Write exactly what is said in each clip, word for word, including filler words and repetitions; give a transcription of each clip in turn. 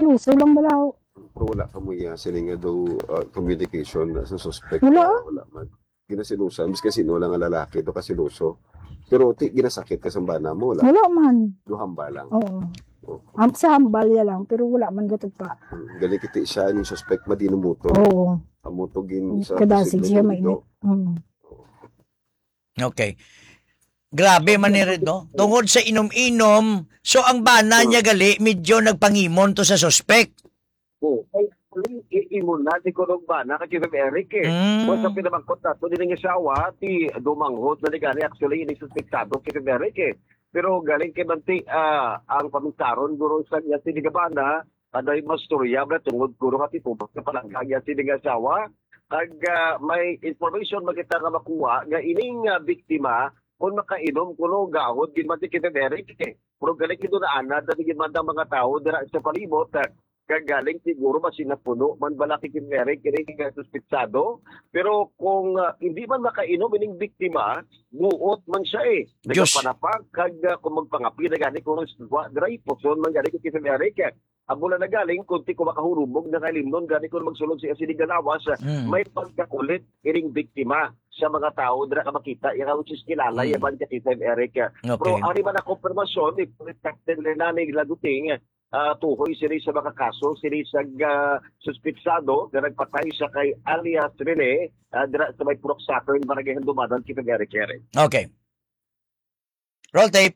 Luso lang balaw. Pero wala ka mo iya sila nga daw uh, communication na sa suspect. Wala. Uh, wala man. Ginasilusa. Mas kasi no lang ang lalaki do kasi luso. Pero ti ginasakit ka sa bana mo. Wala. Wala man. Duhamba lang. Oo. Oh. Am sa hambal ya lang pero wala man gatag pa. Gali kiti siya yung suspect madino motor. Oo. Amotogin sa Kadasig siya posibleng mainit. Mm. Okay. Grabe man ni Red, no? Tungod sa inom-inom, so ang bana niya gali, medyo nagpangimon to sa suspect. Oh, ay, iimon na, di ko nung ba, nakakita Eric eh. Mm. Kung sa pinamangkot na, so din nga siya, ti dumanghot na gani, actually, ini suspektado kay Eric eh. Pero galing kay Manti, ah, ang pamitaron, guro sa niya, sinigabana, aday masturya, ba, tungod guro kati po, baka palang kaya sinigasawa, kag uh, may information makita nga makuha, nga ining uh, biktima, kung makainom, kuno gahod, ginmanti kay Eric eh. Pero galing kito na ana, dati ginmantang mga tao, dira sa palibot, uh, kagaling siguro mas sinapuno man balaki kay Eric kini nga suspetsado pero kung uh, hindi man makainom ining biktima buot man siya eh nagapanapag kag uh, kung magpangapi na gani kung dry poson man gani kay Eric abo na nagaling kunti ko makahurumog na kalimnon gani kung magsulod si Asini Galawas mm. may pagkakulit ining biktima sa mga tao dira ka makita yung which is kilala mm. yaman kay Eric okay. Pero ari man na konfirmasyon ni Captain Renani Laguting Uh, tuhoy sila sa mga kaso, sila sa uh, suspitsado na nagpatay sa kay alias Rene uh, sa may Purok Saturn, Barangay Handumadan, Kipagere-Kere. Okay. Roll tape.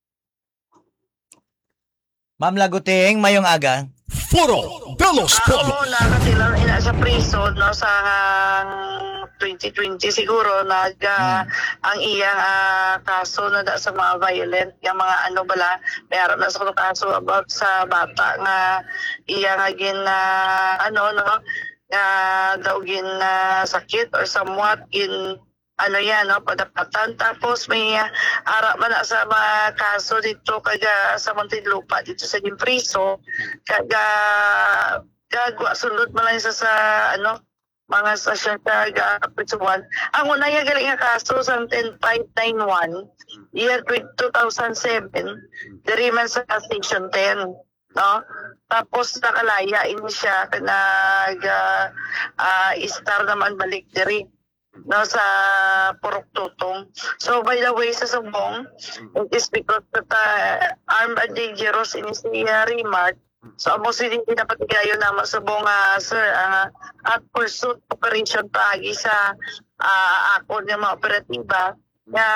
Ma'am Laguting, mayong aga. Foro Delos Pueblos. Ako na kasi lang ina sa prison no sa twenty twenty siguro nag uh, hmm. ang iyang uh, kaso na da sa mga violent yung mga ano bala mayroon na sa kaso about sa bata nga iyang agin na uh, ano no nga uh, daw gin uh, sakit or somewhat gin ano yan, no, padapatan. Tapos may uh, ara man na sa mga kaso dito kaga sa Muntinlupa, dito sa Gimpriso, kaga kagwa sulod man lang sa sa ano, mga sa siya kaga Pritsuan. Ang una yung galing nga kaso sa ten five nine one, year two thousand seven, diri man sa Station ten. No? Tapos nakalaya ini siya nag uh, uh, star naman balik diri no sa Purok Tutong. So by the way sa Sumbong, it is because that uh, armed and dangerous in siya remark. So amo sila dapat igayon na masubong uh, sir uh, at pursuit operation paagi sa uh, ako ng mga operatiba na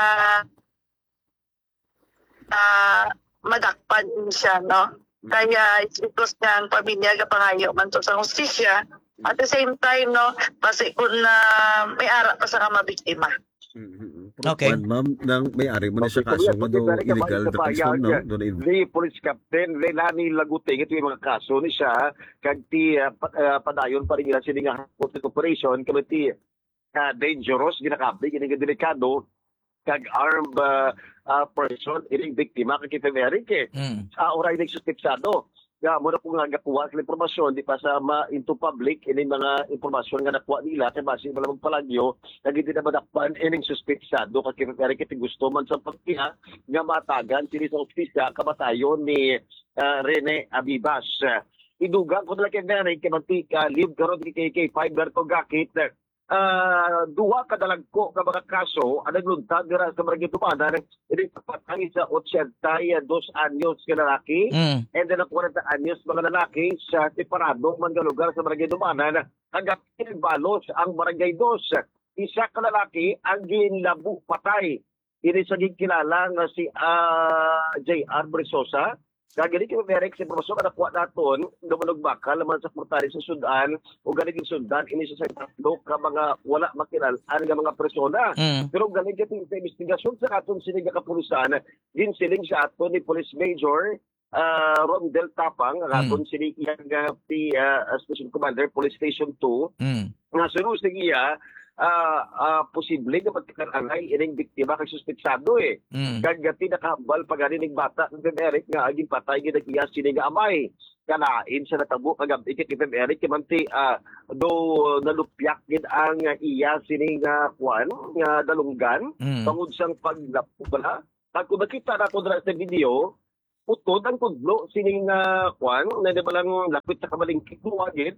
uh, madakpan din siya no. Kaya it's because ng pamilya kapangayo man to sa hustisya. At the same time, no, kasi kung uh, may ara pa sa kama biktima. Mm-hmm. Okay. Ma'am, nang may-ari mo na siya kaso nga daw illegal detention, no? Ni Police Captain Renani Laguting, ito yung mga kaso ni siya, kag ti uh, padayon pa rin nila sila nga operation, kag ti uh, dangerous, ginakabi, ginaga delikado, kag armed uh, uh, person, ining biktima, kag kita Eric, eh. Mm. Uh, oray nagsuspitsado. Ya, muna po nga nakuha sa informasyon, di pa sa ma-into public, ini mga informasyon nga nakuha nila, kaya basi malamang palagyo, naging din na madakpan, ining suspetsado, kasi kaya kiti gusto man sa pagkiha, nga matagan, sili sa opisya, kamatayon ni uh, Rene Abibas. Idugang ko nila kay Mary, kay Mantika, live karon kay K five Berto Gakit, Uh, duha kadalagko ka mga kaso ang nagluntad dira sa Barangay Tumanan ini patay sa eighty-two anyos ka lalaki mm. and then ang forty anyos mga lalaki sa separado man nga lugar sa Barangay Tumanan hanggang balos ang Barangay dos isa ka lalaki ang ginlabu patay ini sa gikilala nga si uh, J R Brisosa. Kagani kay Merek sa informasyon na nakuha naton dumanog bakal naman sa portari sa Sudan o ganiging Sudan ini sa tatlo ka mga wala makilalan nga mga persona. Mm. Pero galing kay sa investigasyon sa aton siniga kapulisan din siling sa aton ni Police Major uh, Rondel Tapang ang aton mm. siniga nga si uh, Special Commander Police Station two mm. nga sunod sa iya Uh, uh, posible na pagkakaranay ining biktima kay suspetsado eh. Mm. Kagati nakahambal pag-arinig bata ng Eric nga aging patay ginagiya sini nga amay. Kalain sa natabo kagabi kay Kim Eric kimanti uh, do nalupyak gid ang uh, iya sini nga kwan nga dalunggan mm. tungod sang paglapo bala. Pag kung nakita na ko sa video utod ang tudlo sining uh, kwan na di ba lang lapit sa kamalingkit mo agad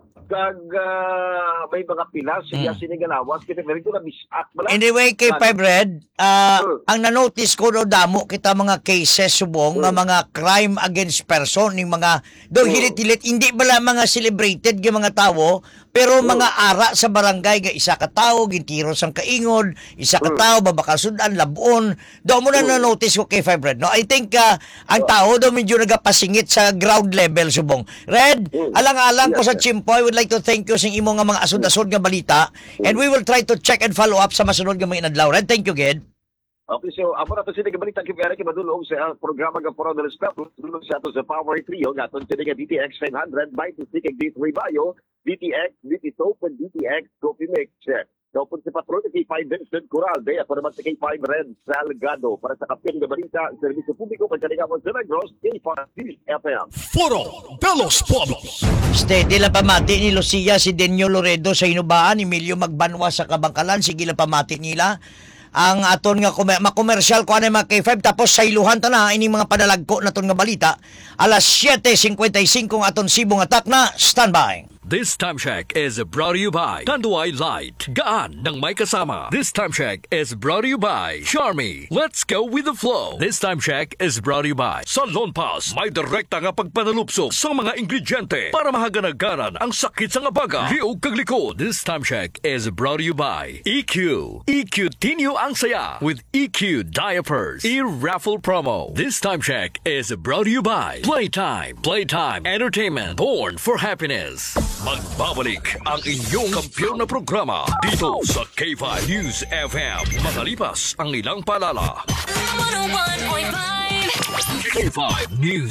kag ah, may mga pilas siya Mm. sining galawas kasi very good na bisak bala. Anyway, kay Five Red, ah, Mm. ang nanotice ko no damo kita mga cases subong nga mga crime against person ning mga do Mm. hilit-hilit hindi bala mga celebrated nga mga tawo pero mga ara sa barangay nga isa ka tawo gintiro sang kaingod, isa ka Mm. tawo babakasudan labon. Do mo na na-notice ko kay Five Red. No, I think ah, ang tao do medyo nagapasingit sa ground level subong. Red, Mm. alang-alang ko Yes, sa sir. Chimpo, I would like to thank you sa imo nga mga asod-asod nga balita and we will try to check and follow up sa masunod nga mga inadlaw. Red, thank you, Ged. Okay, so ako na to sining balita kay Eric madulong sa ah, programa nga Poro del Spectrum dulong sa ato sa Power Trio gaton sining nga D T X five hundred by to stick D three Bayo, D T X, D T Top, and D T X Coffee Mix. Dapat si Patron kay five Vincent Coralde at para sa kay five Red Salgado para sa kapyan nga balita serbisyo publiko pagkaligawan sa Negros kay five F M. Foro de los Pueblos. Steady lang pamati ni Lucia si Denyo Loredo sa Inubaan, Emilio Magbanwa sa Kabangkalan, sige lang pamati nila. Ang aton nga kume- makomersyal ko ano mga K five tapos sa iluhan ta na ining mga padalagko naton nga balita. Alas seven fifty-five ang aton sibong atak na standby. This time check is brought to you by Tanduay Light. Gaan ng may kasama. This time check is brought to you by Charmy. Let's go with the flow. This time check is brought to you by Salon Pass. May direkta nga pagpanalupso sa mga ingrediente para mahaganagaran ang sakit sa ngabaga. Liog kag likod. This time check is brought to you by E Q. E Q Tinyo ang saya with E Q Diapers. E-raffle promo. This time check is brought to you by Playtime. Playtime Entertainment. Born for happiness. Magbabalik ang inyong kampiyon na programa dito sa K five News F M. Makalipas ang ilang paalala. one oh one point five K five News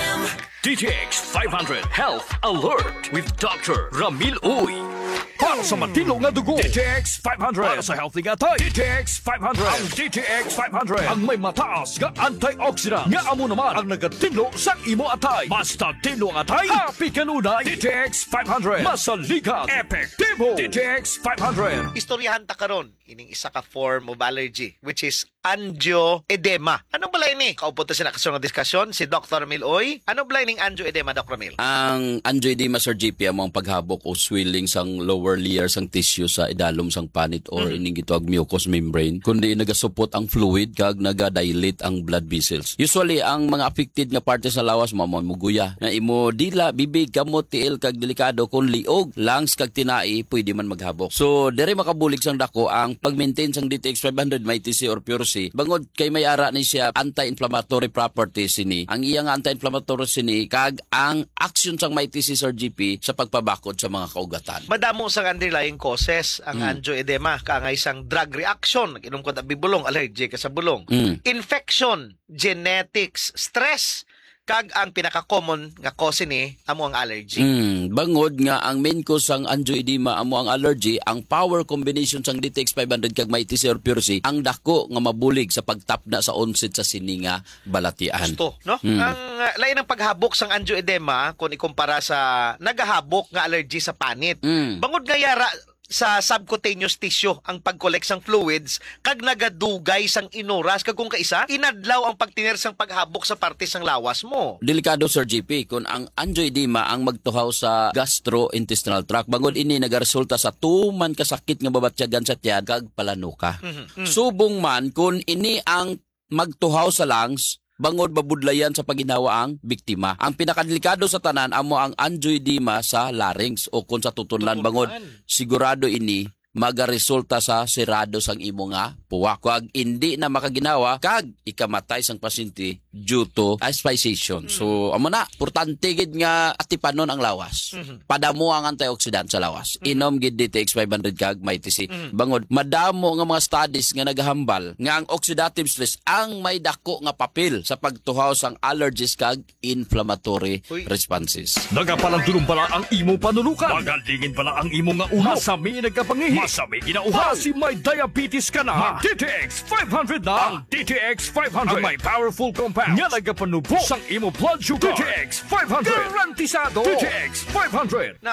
D T X five hundred Health Alert with Doctor Ramil Uy. Para sa matino nga dugo, D T X five hundred. Para sa healthy nga tay, D T X five hundred. Ang D T X five hundred ang may mataas nga antioxidant nga amo naman ang nagatino sa imo atay. Basta tino ang atay, happy kanunay. D T X five hundred. Masaligan, epektibo. D T X five hundred. Istoryahan ta karon ining isa ka form of allergy which is angioedema. Ano ba ini? Kaupo ta sila kaso nga diskusyon si Doctor Miloy. Ano ba ining angioedema, Doctor Mil? Ang angioedema, Sir J P, among paghabok o swelling sang lower layer sang tissue sa idalom sang panit or ining gitawag mucous membrane kundi nagasupot ang fluid kag nagadilate ang blood vessels. Usually ang mga affected nga parte sa lawas mo muguya na imo dila, bibig, kamot, tiil kag delikado kun liog, lungs kag tinai pwede man maghabok. So diri makabulig sang dako ang pag-maintain sang D T X five hundred may T C or Pure C bangod kay may ara ni siya anti-inflammatory properties sini. Ang iyang anti-inflammatory sini kag ang action sang may T C, Sir G P, sa pagpabakod sa mga kaugatan. Madamo sang underlying causes ang Mm. angioedema kaangay sang drug reaction, inom ko ta bibulong, allergy ka sa bulong. Mm. Infection, genetics, stress kag ang pinaka-common nga cause ni amo ang allergy. Mm, bangod nga ang main cause sang angioedema amo ang allergy, ang power combination sang D T X five hundred kag may T C or Pure C ang dako nga mabulig sa pagtapna sa onset sa sininga balatian. Gusto, no? Mm. Ang uh, lain ng paghabok sang angioedema kung ikumpara sa nagahabok nga allergy sa panit. Mm. Bangod nga yara sa subcutaneous tissue ang pag-collect sang fluids kag nagadugay sang inuras kag kung kaisa inadlaw ang pagtiner sang paghabok sa parte sang lawas mo. Delikado, Sir G P, kung ang angioedema ang magtuhaw sa gastrointestinal tract bangod ini nagaresulta sa tuman kasakit nga babatyagan sa tiyan kag palanuka. Mhm. Subong man kung ini ang magtuhaw sa lungs bangod babudlayan sa paginawa ang biktima. Ang pinakadelikado sa tanan amo ang angioedema sa larynx o kung sa tutunlan bangod sigurado ini magaresulta sa sirado sang imo nga puwa kag hindi na makaginawa kag ikamatay sang pasyente due to asphyxiation. So amo na importante gid nga atipanon ang lawas. Padamo ang antioxidant sa lawas. Inom gid D T X five hundred kag may T C. Bangod madamo nga mga studies nga nagahambal nga ang oxidative stress ang may dako nga papel sa pagtuhaw sang allergies kag inflammatory Uy. responses. Nagapalandulong pala ang imo panulukan. Magalingin pala ang imo nga ulo. Masami nagkapangihi. Masami ginauha. Si may diabetes ka na. D T X five hundred na. Ang D T X five hundred. Ang may powerful compound. Nga nagapanubo sang imo blood sugar. D T X five hundred. Garantisado. D T X five hundred. Now,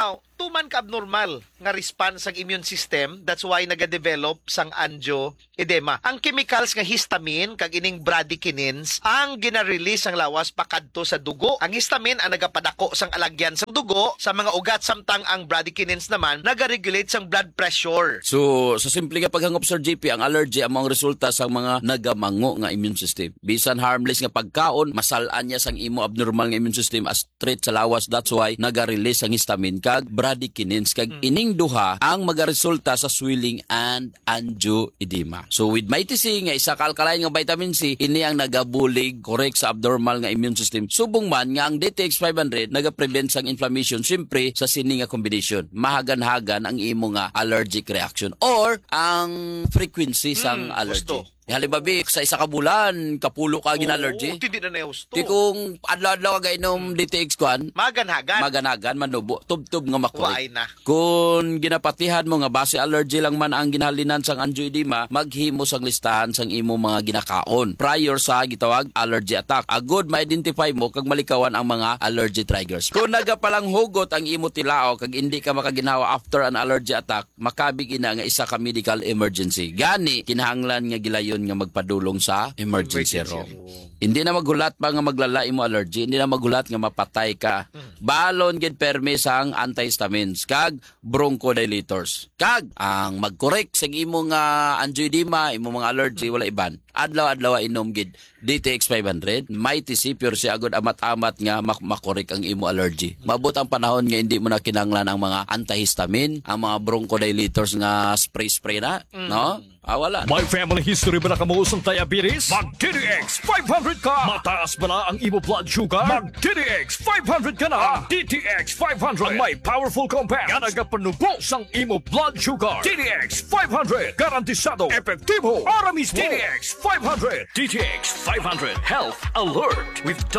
tuman ka abnormal nga response sang immune system, that's why nagadevelop sang angioedema. Ang chemicals nga histamine kag ining bradykinins ang gina-release ang lawas pakadto sa dugo. Ang histamine ang nagapadako sang alagyan sa dugo sa mga ugat, samtang ang bradykinins naman nagaregulate sang blood pressure. So, sa simple nga paghangop, Sir J P, ang allergy ang mga resulta sa mga nagamango nga immune system. Bisan harmless nga pagkaon, masalaan niya sang imo abnormal nga immune system as threat sa lawas. That's why naga-release ang histamine kag bradykinins. Kag ining duha ang magaresulta sa swelling and angioedema. So, with Mighty C nga isa ka alkaline nga vitamin C, ini ang nagabulig correct sa abnormal nga immune system. Subong man nga ang D T X five hundred naga-prevent sang inflammation, siyempre sa sini nga combination. Mahagan-hagan ang imo nga allergic reaction or ang frequency sang Hmm, allergy. gusto. Halimbawa, sa isa ka bulan, kapulo ka gin allergy. Oo, hindi na na gusto. Di kung adlaw-adlaw ka inom D T X kuan, Maganhagan. maganagan, manubo, tub-tub nga makurik. Waay na. Kung ginapatihan mo nga base allergy lang man ang ginhalinan sang angioedema, maghimo sang listahan sang imo mga ginakaon prior sa gitawag allergy attack. Agod ma-identify mo kag malikawan ang mga allergy triggers. Kung nagapalang hugot ang imo tilao kag hindi ka makaginawa after an allergy attack, makabig ina nga isa ka medical emergency. Gani kinahanglan nga gilayon nga magpadulong sa emergency room. Hindi na magulat pa nga maglalai mo allergy, hindi na magulat nga mapatay ka. Balon gid permi sang antihistamines kag bronchodilators. Kag ang mag-correct sa imo nga angioedema, imo mga allergy wala iban. Adlaw-adlaw inom gid D T X five hundred, Mighty C pure siya agud amat-amat nga mak- makorek ang imo allergy. Mabot ang panahon nga hindi mo na kinahanglan ang mga antihistamine, ang mga bronchodilators nga spray-spray na, no? Ah, wala. May family history ba na kamuusang diabetes? Mag-D T X five hundred ka! Mataas ba na ang imo blood sugar? Mag-D T X five hundred ka na! Ang D T X five hundred ang may powerful compound nga nagapanubo sang imo blood sugar. D T X five hundred, garantisado, epektibo, para mismo. D T X five hundred. D T X five hundred Health Alert with